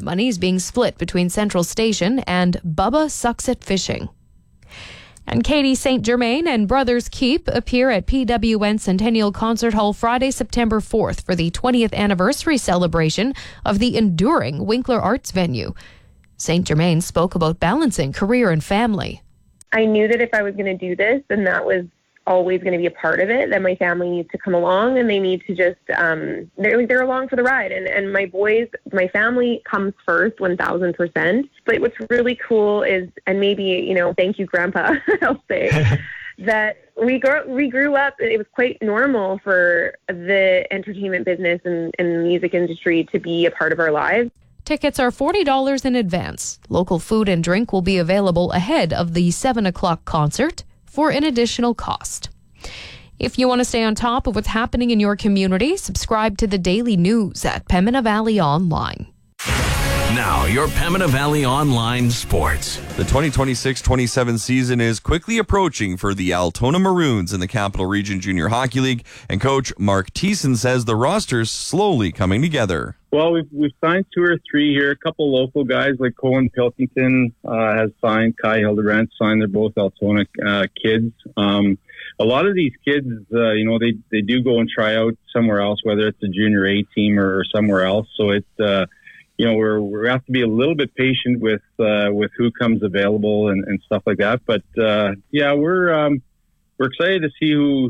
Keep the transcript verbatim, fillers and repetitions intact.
The money is being split between Central Station and Bubba Sucks at Fishing. And Katie Saint Germain and Brothers Keep appear at P W N Centennial Concert Hall Friday, September fourth for the twentieth anniversary celebration of the enduring Winkler Arts venue. Saint Germain spoke about balancing career and family. I knew that if I was going to do this, then that was always going to be a part of it, that my family needs to come along and they need to just, um, they're, they're along for the ride. And, and my boys, my family comes first, one thousand percent. But what's really cool is, and maybe, you know, thank you, Grandpa, I'll say, that we grew, we grew up, it was quite normal for the entertainment business and, and the music industry to be a part of our lives. Tickets are forty dollars in advance. Local food and drink will be available ahead of the seven o'clock concert for an additional cost. If you want to stay on top of what's happening in your community, subscribe to the daily news at Pembina Valley Online. Now, your Pembina Valley Online Sports. The twenty twenty-six twenty-seven season is quickly approaching for the Altona Maroons in the Capital Region Junior Hockey League, and coach Mark Thiessen says the roster's slowly coming together. Well, we've, we've signed two or three here. A couple local guys like Cohen Pilkington uh, has signed. Kai Hildebrand signed. They're both Altona uh, kids. Um, a lot of these kids, uh, you know, they, they do go and try out somewhere else, whether it's a junior A team or, or somewhere else. So it's, uh, you know, we're, we have to be a little bit patient with uh, with who comes available and, and stuff like that. But, uh, yeah, we're um, we're excited to see who,